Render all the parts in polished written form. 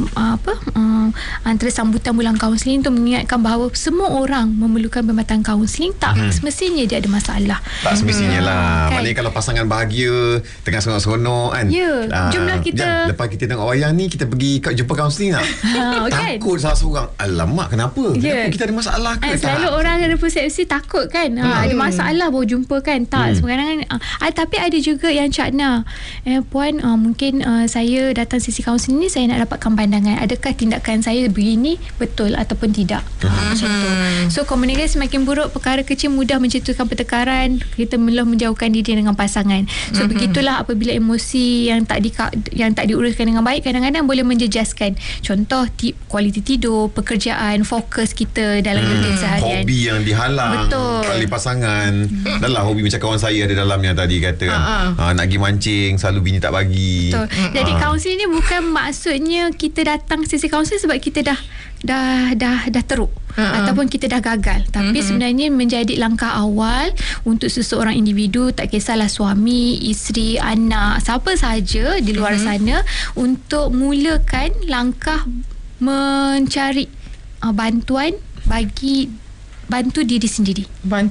antara sambutan bulan kaunseling untuk mengingatkan bahawa semua orang memerlukan perkhidmatan kaunseling. Tak semestinya dia ada masalah. Tak semestinya lah. Maknanya kalau pasangan bahagia, tengah seronok-seronok kan. Jumlah kita. Lepas kita tengok wayang ni, kita pergi jumpa kaunseling tak? Takut salah seorang. Alamak, kenapa? Kenapa kita ada masalah ke? Selalu orang ada persepsi takut kan. Ada masalah baru jumpa kan. Tak, sebenarnya tapi ada juga yang cakna. Puan, mungkin saya datang sesi kaunseling ni, saya nak dapatkan pandangan. Adakah tindakan saya begini betul ataupun tidak? Macam tu. So komunikasi semakin buruk, perkara kecil mudah mencetuskan pertengkaran. Kita mula menjauhkan diri dengan pasangan. So begitulah apabila emosi yang tak diuruskan dengan baik, kadang-kadang boleh menjejaskan. Contoh kualiti tidur, pekerjaan, fokus kita dalam rutin seharian. Hobi yang dihalang oleh pasangan. Dalam hobi macam kawan saya ada dalamnya tadi kata nak pergi mancing, selalu bini tak bagi. Betul. Jadi kaunseling ni bukan maksudnya kita datang sesi kaunseling sebab kita dah teruk ataupun kita dah gagal. Tapi sebenarnya menjadi langkah awal untuk seseorang individu, tak kisahlah suami, isteri, anak, siapa sahaja di luar sana, untuk mulakan langkah mencari bantuan bantu diri sendiri. Kan?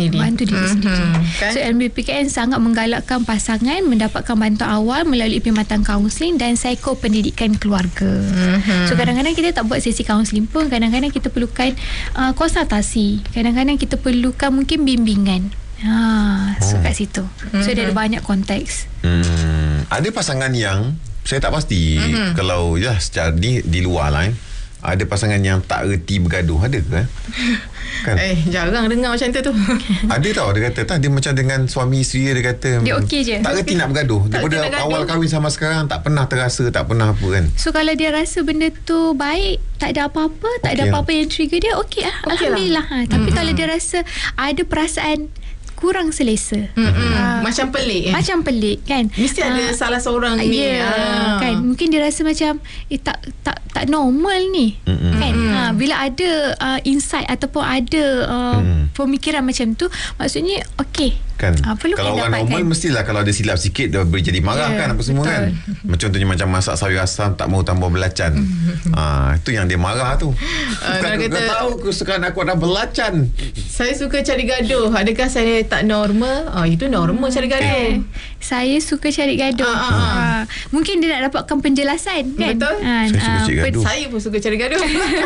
So LMPKN sangat menggalakkan pasangan mendapatkan bantuan awal melalui perkhidmatan kaunseling dan psikopendidikan keluarga. So kadang-kadang kita tak buat sesi kaunseling pun, kadang-kadang kita perlukan konsultasi, kadang-kadang kita perlukan mungkin bimbingan. So kat situ. So dia ada banyak konteks. Ada pasangan yang saya tak pasti kalau secara di luar lah ada pasangan yang tak reti bergaduh, ada ke? Kan? Jarang dengar macam tu. Ada tau, dia kata dia macam dengan suami isteri dia kata dia okey je, tak reti nak bergaduh. Daripada awal kahwin sama sekarang tak pernah terasa, tak pernah apa kan. So kalau dia rasa benda tu baik, tak ada apa-apa, tak ada apa-apa yang trigger dia, okey lah, alhamdulillah. Tapi kalau dia rasa ada perasaan kurang selesa, macam pelik macam pelik kan, mesti ada salah seorang ni kan, mungkin dia rasa macam tak normal ni kan. Bila ada insight ataupun ada pemikiran macam tu, maksudnya okey kan. Kalau orang normal mestilah kalau ada silap sikit dia boleh jadi marah kan, apa semua kan. Contohnya macam masak sayur asam tak mau tambah belacan, itu yang dia marah tu. Kau tahu kesukaan aku ada belacan. Saya suka cari gaduh. Adakah saya tak normal? Itu normal cari gaduh. Saya suka cari gaduh. Mungkin dia nak dapatkan penjelasan kan. Betul. Saya suka cari gaduh. Saya pun suka cari gaduh.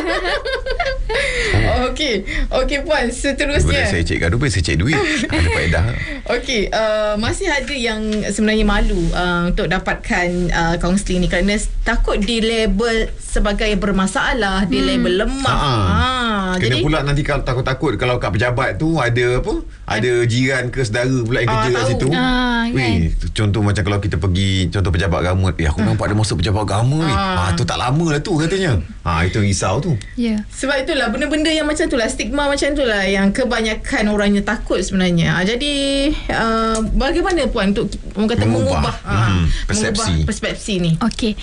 Okey puan, seterusnya. Saya cari gaduh, saya cari duit. Ada faedah. Okey, masih ada yang sebenarnya malu untuk dapatkan kaunseling ni kerana takut dilabel sebagai bermasalah, dilabel lemah. Kena jadi pula nanti kalau takut-takut kalau kat pejabat tu ada apa? Ada jiran ke saudara pula yang kerja kat situ. Contoh macam kalau kita pergi contoh pejabat agama, aku nampak dia masuk pejabat agama ni. Tu tak lama lah tu katanya. Itu risau tu. Sebab itulah benda-benda yang macam itulah, stigma macam itulah yang kebanyakan orangnya takut sebenarnya. Jadi bagaimana puan untuk mengubah persepsi ni? Okey.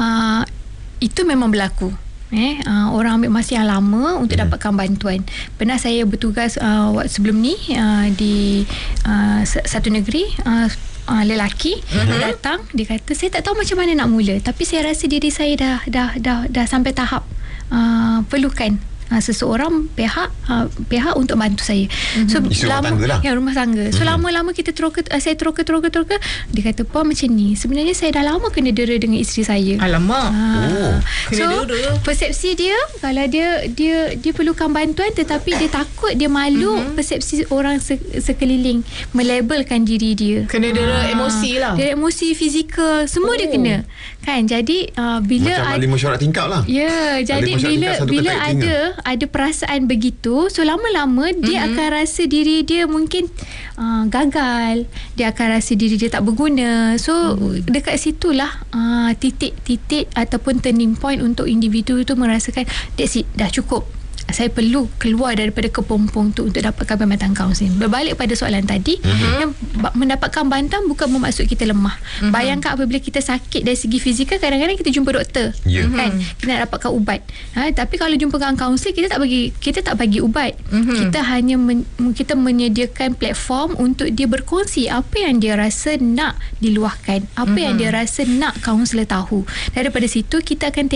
Itu memang berlaku. Orang ambil masa yang lama untuk dapatkan bantuan. Pernah saya bertugas sebelum ni di satu negeri, lelaki datang, dia kata saya tak tahu macam mana nak mula, tapi saya rasa diri saya dah sampai tahap perlukan seseorang pihak untuk bantu saya. So rumah tangga. So lama-lama kita saya teroka. Dia kata, "Puan macam ni, sebenarnya saya dah lama kena dera dengan isteri saya." Alamak. So persepsi dia kalau dia perlukan bantuan, tetapi dia takut, dia malu persepsi orang sekeliling melabelkan diri dia. Kena dera emosi lah. Dera emosi, fizikal, semua dia kena. Kan, jadi bila macam ahli mesyuarat tingkap lah. Jadi bila ada perasaan begitu, so lama-lama dia akan rasa diri dia mungkin gagal, dia akan rasa diri dia tak berguna. So dekat situlah titik-titik ataupun turning point untuk individu itu merasakan that's it, dah cukup, saya perlu keluar daripada kepompong tu untuk dapatkan perkhidmatan kaunseling. Berbalik pada soalan tadi, yang mendapatkan bantuan bukan bermaksud kita lemah. Bayangkan apabila kita sakit dari segi fizikal, kadang-kadang kita jumpa doktor, kan, kita nak dapatkan ubat. Tapi kalau jumpa dengan kaunseling, kita tak bagi ubat. Kita hanya kita menyediakan platform untuk dia berkongsi apa yang dia rasa nak diluahkan, apa yang dia rasa nak kaunselor tahu. Daripada situ kita akan